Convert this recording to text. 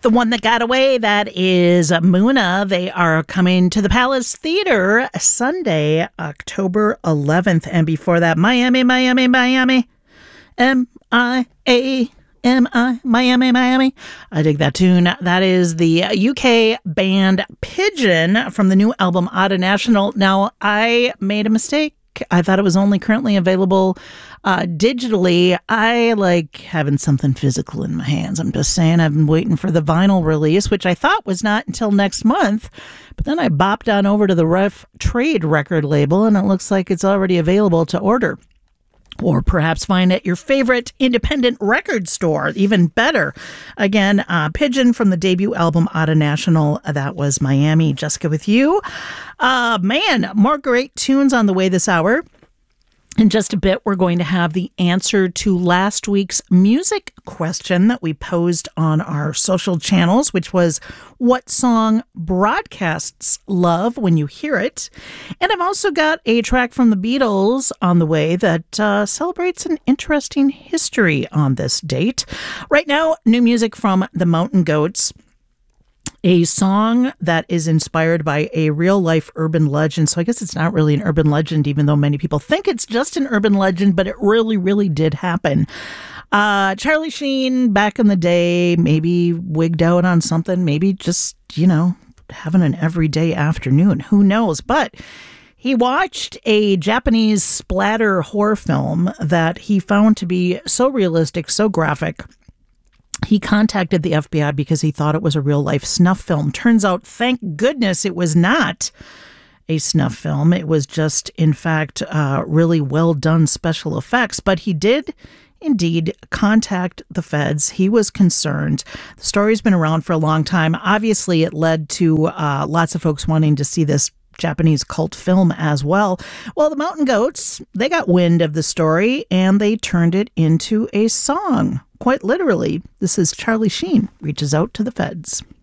The one that got away, that is Muna. They are coming to the Palace Theater Sunday, October 11th. And before that, Miami. Miami. I dig that tune. That is the UK band Pigeon from the new album Outta National. Now, I made a mistake. I thought it was only currently available digitally. I like having something physical in my hands. I'm just saying, I've been waiting for the vinyl release, which I thought was not until next month. But then I bopped on over to the Rough Trade record label, and it looks like it's already available to order. Or perhaps find at your favorite independent record store. Even better. Again, Pigeon from the debut album Outta National. That was Miami. Jessica with you. Man, more great tunes on the way this hour. In just a bit, we're going to have the answer to last week's music question that we posed on our social channels, which was, what song broadcasts love when you hear it? And I've also got a track from the Beatles on the way that celebrates an interesting history on this date. Right now, new music from the Mountain Goats. A song that is inspired by a real-life urban legend. So I guess it's not really an urban legend, even though many people think it's just an urban legend, but it really, really did happen. Charlie Sheen, back in the day, maybe wigged out on something, maybe just, having an everyday afternoon. Who knows? But he watched a Japanese splatter horror film that he found to be so realistic, so graphic. He contacted the FBI because he thought it was a real-life snuff film. Turns out, thank goodness, it was not a snuff film. It was just, in fact, really well-done special effects. But he did indeed contact the feds. He was concerned. The story's been around for a long time. Obviously, it led to lots of folks wanting to see this Japanese cult film as well. Well, the Mountain Goats, they got wind of the story and they turned it into a song. Quite literally, this is Charlie Sheen Reaches Out to the Feds.